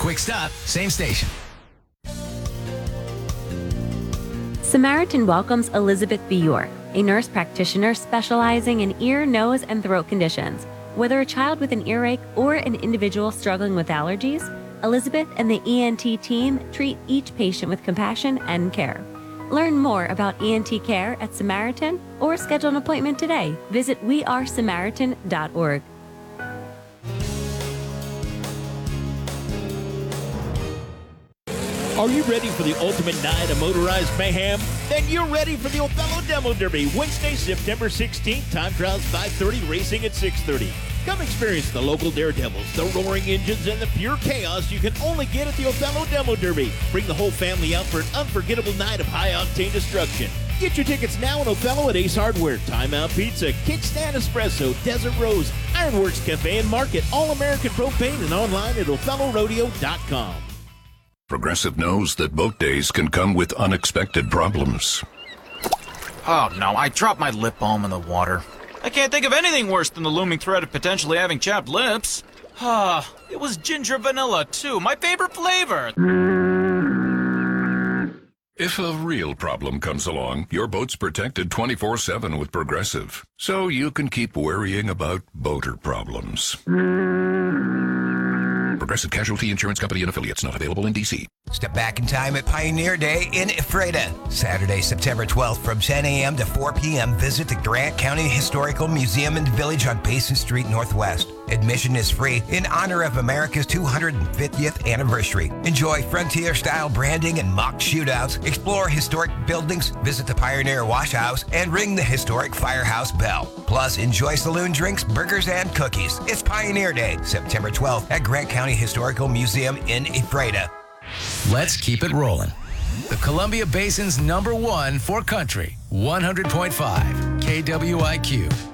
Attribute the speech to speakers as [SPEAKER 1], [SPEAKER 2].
[SPEAKER 1] Quick stop, same station.
[SPEAKER 2] Samaritan welcomes Elizabeth B. York, a nurse practitioner specializing in ear, nose, and throat conditions. Whether a child with an earache or an individual struggling with allergies, Elizabeth and the ENT team treat each patient with compassion and care. Learn more about ENT care at Samaritan or schedule an appointment today. Visit wearesamaritan.org.
[SPEAKER 3] Are you ready for the ultimate night of motorized mayhem? Then you're ready for the Othello Demo Derby, Wednesday, September 16th. Time trials 5:30, racing at 6:30. Come experience the local daredevils, the roaring engines, and the pure chaos you can only get at the Othello Demo Derby. Bring the whole family out for an unforgettable night of high-octane destruction. Get your tickets now in Othello at Ace Hardware, Time Out Pizza, Kickstand Espresso, Desert Rose, Ironworks Cafe and Market, All-American Propane, and online at OthelloRodeo.com.
[SPEAKER 4] Progressive knows that boat days can come with unexpected problems.
[SPEAKER 5] Oh no, I dropped my lip balm in the water. I can't think of anything worse than the looming threat of potentially having chapped lips. It was ginger vanilla too, my favorite flavor.
[SPEAKER 4] If a real problem comes along, your boat's protected 24/7 with Progressive, so you can keep worrying about boater problems. Progressive Casualty Insurance Company and Affiliates, not available in D.C.
[SPEAKER 1] Step back in time at Pioneer Day in Ephrata. Saturday, September 12th from 10 a.m. to 4 p.m. Visit the Grant County Historical Museum and Village on Basin Street Northwest. Admission is free in honor of America's 250th anniversary. Enjoy frontier-style branding and mock shootouts, explore historic buildings, visit the Pioneer Wash House, and ring the historic firehouse bell. Plus, enjoy saloon drinks, burgers, and cookies. It's Pioneer Day, September 12th at Grant County Historical Museum in Ephrata.
[SPEAKER 6] Let's keep it rolling. The Columbia Basin's #1 for country, 100.5 KWIQ.